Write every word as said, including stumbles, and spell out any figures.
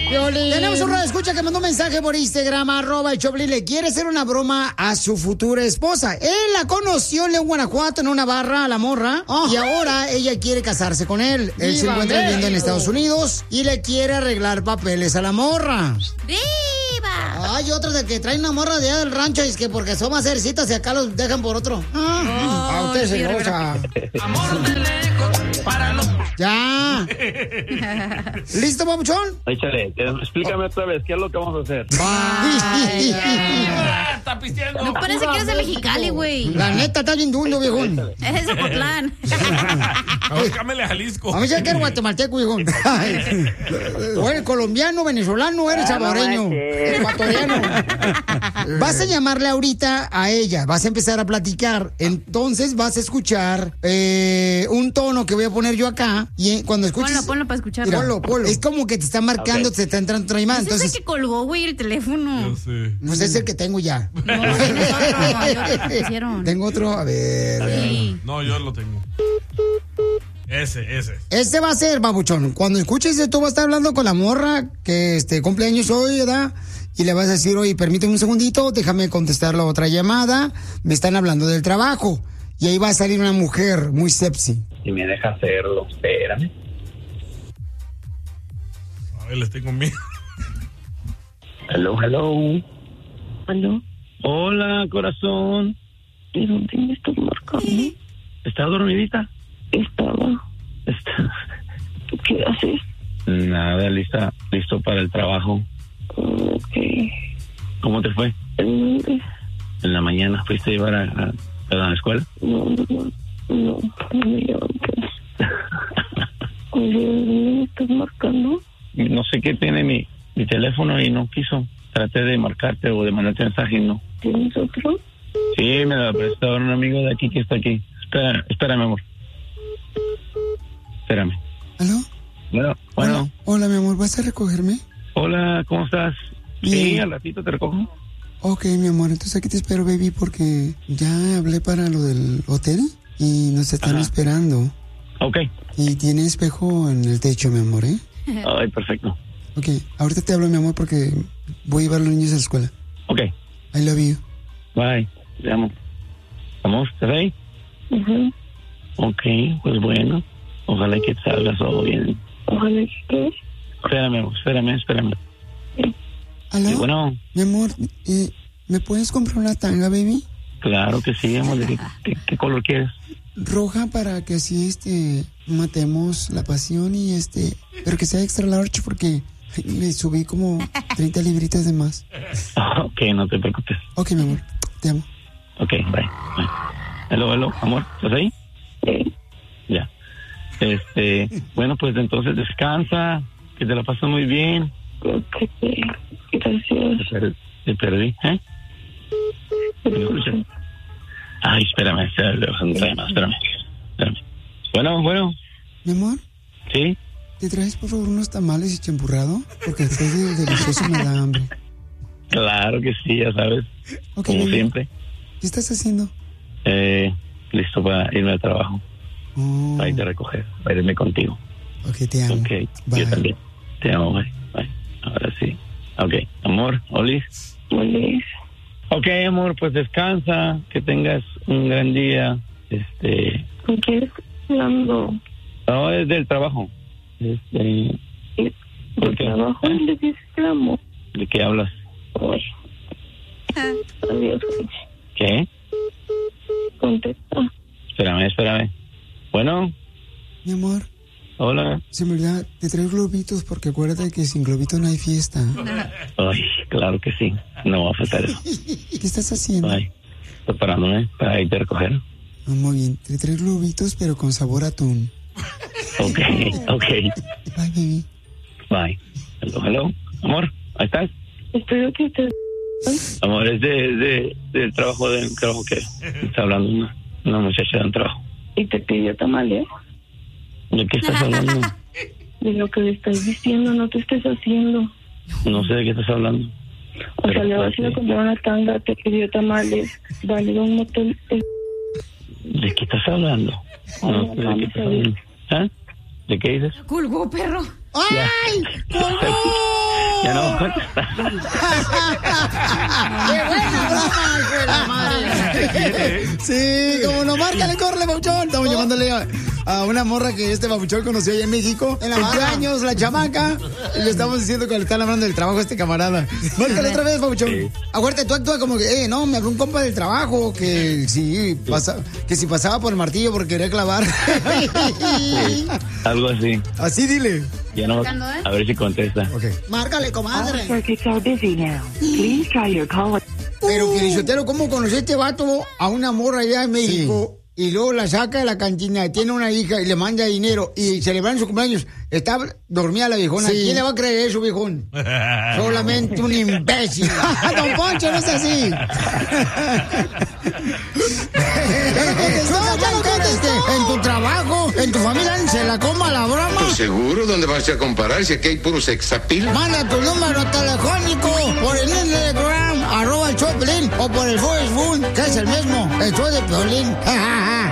Piolín. Tenemos un radio escucha que mandó un mensaje por Instagram, arroba el Choplin. Le quiere hacer una broma a su futura esposa. Él la conoció en León, Guanajuato, en una barra, a la morra. Oh. Y ahora ella quiere casarse con él. Él se encuentra viviendo en Estados Unidos y le quiere arreglar papeles a la morra. ¡Viva! Hay otros de que traen una morra de allá del rancho y es que porque son más cercitas y acá los dejan por otro. Ah, oh, a usted se goza. Amor de lejos para los... Ya. ¿Listo, papuchón? Échale, explícame otra vez, ¿qué es lo que vamos a hacer? Ay, ya. Está pisteando. No parece que es de Mexicali, güey. La neta está bien dundo, viejón. Es de Zapotlán. A ver, cámele a Jalisco. A mí se quiere guatemalteco, viejón. O eres colombiano, venezolano, eres salvadoreño, ecuatoriano. Vas a llamarle ahorita a ella, vas a empezar a platicar. Entonces vas a escuchar eh, un tono que voy a poner yo acá. Y cuando escuches... Ponlo, ponlo para escucharlo. Ponlo, ponlo. Es como que te está marcando, okay. Te está entrando otra llamada. Entonces, es el que colgó, güey, el teléfono. Yo sé. Pues es el que tengo ya. No, tienes otro. Yo Tengo otro, a ver. Sí. No, yo lo tengo. Ese, ese. Este va a ser, babuchón. Cuando escuches esto, vas a estar hablando con la morra que este cumpleaños hoy, ¿verdad? Y le vas a decir, oye, permíteme un segundito, déjame contestar la otra llamada. Me están hablando del trabajo. Y ahí va a salir una mujer muy sexy. Si me deja hacerlo, espérame. A ver, les tengo miedo. Hello, hello. ¿Aló? Hola, corazón. ¿De dónde me estás marcando? ¿Estás dormidita? Estaba. Está... ¿Qué haces? Nada, lista, listo para el trabajo. Ok. ¿Cómo te fue? ¿En dónde? En la mañana fuiste a llevar a, a, a la escuela. No, no, no, no me levanté. Oye, ¿de dónde me estás marcando? No sé qué tiene mi, mi teléfono y no quiso. Traté de marcarte o de mandarte mensaje y no. ¿Tienes otro? Sí, me lo prestó un amigo de aquí que está aquí. Espera, espérame, amor. Espérame. ¿Aló? Bueno, bueno. Hola, hola, mi amor, ¿vas a recogerme? Hola, ¿cómo estás? Bien. Sí, al ratito te recojo. Ok, mi amor, entonces aquí te espero, baby, porque ya hablé para lo del hotel y nos están Ajá. esperando. Ok. Y tiene espejo en el techo, mi amor, ¿eh? Ay, perfecto. Ok, ahorita te hablo, mi amor, porque voy a llevar a los niños a la escuela. Ok. I love you. Bye, te amo. ¿Vamos? ¿Estás ahí? Uh-huh. Ok, pues bueno. Ojalá que te salgas todo bien. Ojalá que... Espérame, amor, espérame, espérame. Sí. ¿Aló? Sí, bueno. Mi amor, eh, ¿me puedes comprar una tanga, baby? Claro que sí, amor. ¿De qué, qué, qué color quieres? Roja para que así, este, matemos la pasión y este... Pero que sea extra large porque le subí como treinta libritas de más. Ok, no te preocupes. Ok, mi amor, te amo. Ok, bye. bye. Hello, hello, amor, ¿estás ahí? Sí. Ya. Este, bueno, pues entonces descansa, que te la pases muy bien. Ok, gracias. Te, per- te perdí, ¿eh? ¿Me escuchas? Ay, espérame, espérame, espérame, espérame, espérame. Bueno, bueno. Mi amor, ¿Sí? ¿te traes por favor unos tamales y champurrado? Porque después del delicioso me da hambre. Claro que sí, ya sabes. Ok, como baby. siempre. ¿Qué estás haciendo? Eh, listo para irme al trabajo. Oh, Para irte a recoger, para irme contigo. ok, te amo. Ok, Bye. yo también. Te amo, bye. Bye. Ahora sí. Ok, amor, Olis. Olis. Ok, amor, pues descansa, que tengas un gran día. Este, ¿Con quién estás hablando? no, es del trabajo. Este, ¿Del trabajo? ¿Eh? ¿De qué estamos? ¿De qué hablas? Uy. Adiós. ¿Qué? Contesta. Espérame, espérame. Bueno, Mi amor, hola. se me olvida, te traigo globitos porque acuérdate que sin globitos no hay fiesta. Ay, claro que sí. No va a faltar eso. ¿Qué estás haciendo? Bye. Preparándome para irte a recoger. Ah, muy bien, te traigo globitos pero con sabor a atún. Ok, ok. Bye, baby. Bye. Hello, hello. Amor, ¿ahí estás? Espero que te... Amor, es de, de, del trabajo, del trabajo que está hablando una, una muchacha de un trabajo. Y te pidió tamales. ¿De qué estás hablando? De lo que le estás diciendo, no te estés haciendo. No sé de qué estás hablando. O sea, Pero, le vas a ir a ¿qué? comprar una tanga, te pidió tamales, va a ir a un motel. eh, ¿De qué estás hablando? No sé de qué estás hablando. ¿Ah? ¿De qué dices? Colgó, perro. ¡Ay! ¡Colgó! Ya no contesta. ¡Qué buena broma, hijo de la madre! Sí, como no, márcale, córrele, Papuchón. Estamos llamándole a, a una morra que este Papuchón conoció allá en México. En la años, la chamaca. Y le estamos diciendo que le están hablando del trabajo a este camarada. Márcale otra vez, Papuchón. Sí. Acuérdate, tú actúas como que, eh, no, me habló un compa del trabajo que sí, pasa, que si pasaba por el martillo porque quería clavar. Sí, algo así. Así dile. Ya no, a ver si contesta. Ok. Márcale, comadre. Circuits are busy now. Please try your call. Pero, Pielichotero, ¿cómo conoció este vato a una morra allá en México? Sí. Y luego la saca de la cantina, tiene una hija y le manda dinero y celebran su cumpleaños. Está dormida la viejona. Sí. ¿Quién le va a creer eso, viejón? Solamente un imbécil. Don Poncho, no es así. No, ya no contestó. En tu trabajo, en tu familia, se la coma la broma. Pues seguro, ¿dónde vas a comparar si aquí hay puro sexapil? Manda tu número telefónico por el Instagram, arroba el show de Piolín, o por el Facebook, que es el mismo, el show de Piolín.